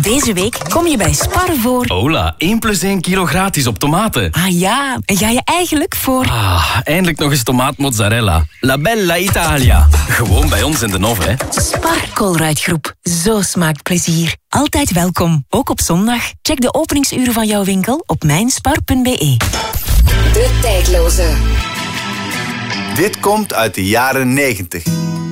Deze week kom je bij Spar voor... Hola, 1 + 1 kilo gratis op tomaten. Ah ja, en ga je eigenlijk voor... Eindelijk nog eens tomaatmozzarella. La Bella Italia. Gewoon bij ons in de Nov, hè. Spar Colruyt Groep. Zo smaakt plezier. Altijd welkom, ook op zondag. Check de openingsuren van jouw winkel op mijnspar.be. De tijdloze. Dit komt uit de jaren 90.